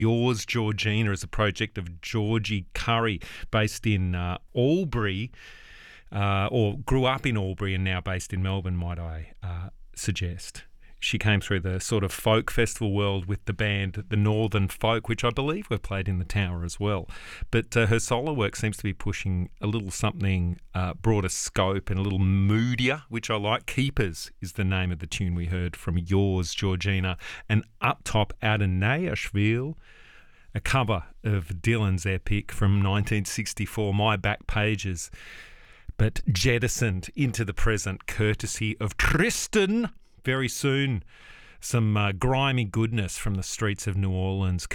Yours, Georgina is a project of Georgie Curry, based in Albury, or grew up in Albury and now based in Melbourne, might I suggest. She came through the sort of folk festival world with the band The Northern Folk, which I believe were played in the Tower as well. But her solo work seems to be pushing a little something broader scope and a little moodier, which I like. Keepers is the name of the tune we heard from Yours, Georgina. And up top, out of Nashville, a cover of Dylan's epic from 1964, My Back Pages, but jettisoned into the present courtesy of Tristan. Very soon, some grimy goodness from the streets of New Orleans.